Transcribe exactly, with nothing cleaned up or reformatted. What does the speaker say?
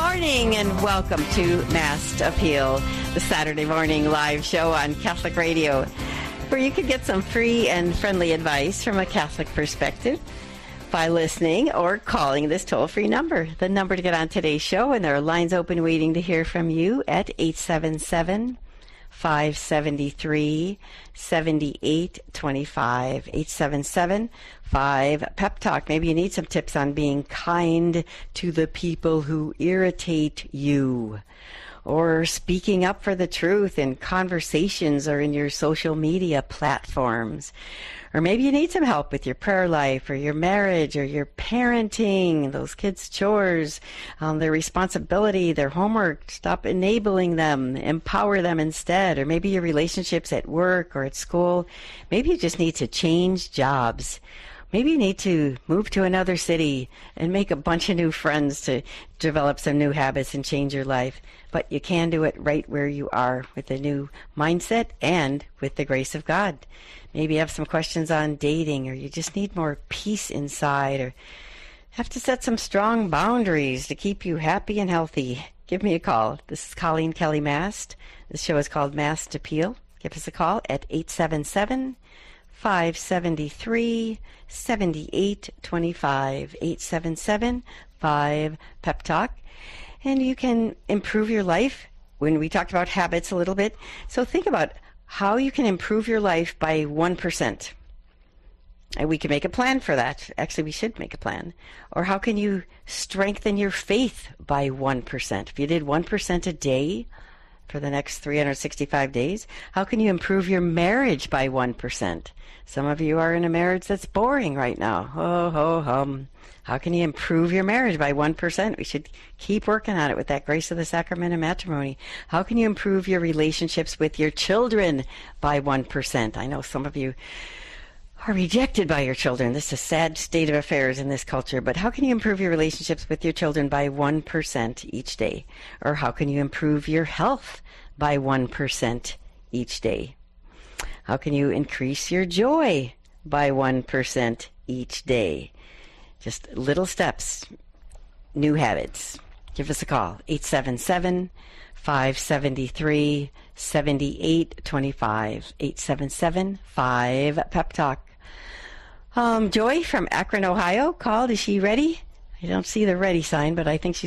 morning and welcome to Mass Appeal, the Saturday morning live show on Catholic Radio, where you can get some free and friendly advice from a Catholic perspective by listening or calling this toll-free number. The number to get on today's show, and there are lines open waiting to hear from you at eight seven seven, five seven three, seven eight two five, eight seven seven, five, Pep Talk. Maybe you need some tips on being kind to the people who irritate you, or speaking up for the truth in conversations or in your social media platforms. Or maybe you need some help with your prayer life or your marriage or your parenting, those kids' chores, um, their responsibility, their homework. Stop enabling them, empower them instead. Or maybe your relationships at work or at school. Maybe you just need to change jobs. Maybe you need to move to another city and make a bunch of new friends to develop some new habits and change your life. But you can do it right where you are with a new mindset and with the grace of God. Maybe you have some questions on dating, or you just need more peace inside, or have to set some strong boundaries to keep you happy and healthy. Give me a call. This is Colleen Kelly Mast. This show is called Mass Appeal. Give us a call at eight seven seven, five seven three, seven eight two five, eight seven seven, five, Pep Talk. And you can improve your life. When we talked about habits a little bit, so think about how you can improve your life by one percent. And we can make a plan for that. Actually, we should make a plan. Or how can you strengthen your faith by one percent? If you did one percent a day for the next three hundred sixty-five days, how can you improve your marriage by one percent? Some of you are in a marriage that's boring right now. Oh, ho, hum. How can you improve your marriage by one percent? We should keep working on it with that grace of the sacrament of matrimony. How can you improve your relationships with your children by one percent? I know some of you are rejected by your children. This is a sad state of affairs in this culture. But how can you improve your relationships with your children by one percent each day? Or how can you improve your health by one percent each day? How can you increase your joy by one percent each day? Just little steps, new habits. Give us a call, eight seven seven, five seven three, seven eight two five, eight seven seven, five, Pep Talk. Um, Joy from Akron, Ohio called. Is she ready? I don't see the ready sign, but I think she's